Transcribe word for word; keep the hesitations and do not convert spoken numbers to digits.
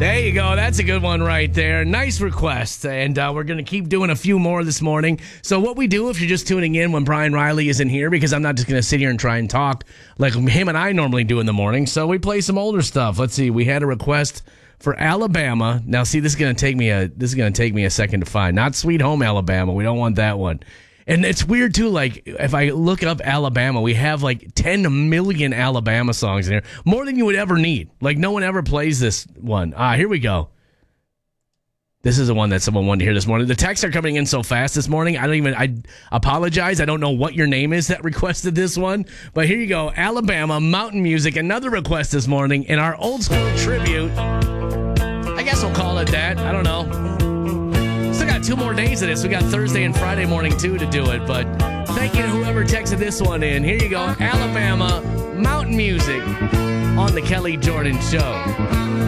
There you go. That's a good one right there. Nice request. And uh, we're going to keep doing a few more this morning. So what we do if you're just tuning in when Brian Riley isn't here, because I'm not just going to sit here and try and talk like him and I normally do in the morning. So we play some older stuff. Let's see. We had a request for Alabama. Now, see, this is going to take me a this is going to take me a second to find. Not Sweet Home Alabama. We don't want that one. And it's weird, too, like, if I look up Alabama, we have, like, ten million Alabama songs in there. More than you would ever need. Like, no one ever plays this one. Ah, here we go. This is the one that someone wanted to hear this morning. The texts are coming in so fast this morning, I don't even, I apologize. I don't know what your name is that requested this one. But here you go. Alabama, Mountain Music, another request this morning in our old school tribute. I guess we'll call it that. I don't know. Still got two more days of this. We got Thursday and Friday morning, too, to do it. But thank you to whoever texted this one in. Here you go. Alabama, Mountain Music on the Kelly Jordan Show.